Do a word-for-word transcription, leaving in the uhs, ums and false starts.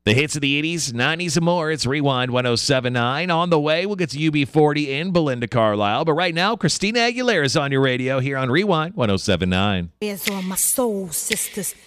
The hits of the eighties, nineties, and more. It's Rewind one oh seven point nine. On the way, we'll get to U B forty and Belinda Carlisle. But right now, Christina Aguilera is on your radio here on Rewind one oh seven point nine. Is on my soul, sisters.